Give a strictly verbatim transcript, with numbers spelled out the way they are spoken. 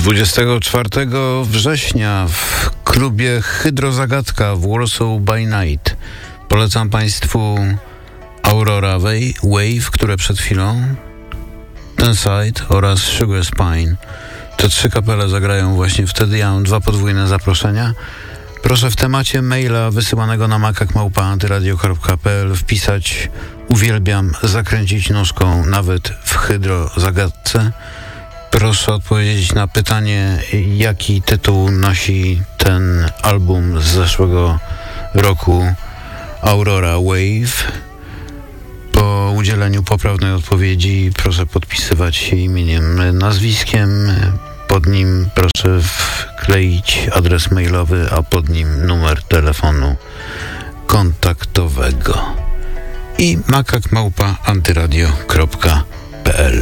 dwudziestego czwartego września w klubie Hydrozagadka w Warsaw by Night polecam Państwu Aurora Wave, które przed chwilą, Tenside oraz Sugar Spine. Te trzy kapele zagrają właśnie wtedy. Ja mam dwa podwójne zaproszenia. Proszę w temacie maila wysyłanego na makak małpa antyradio kropka p l wpisać uwielbiam zakręcić nóżką nawet w hydrozagadce. Proszę odpowiedzieć na pytanie, jaki tytuł nosi ten album z zeszłego roku Aurora Wave. Po udzieleniu poprawnej odpowiedzi proszę podpisywać się imieniem, nazwiskiem. Pod nim proszę wkleić adres mailowy, a pod nim numer telefonu kontaktowego. I makak małpa antyradio kropka p l.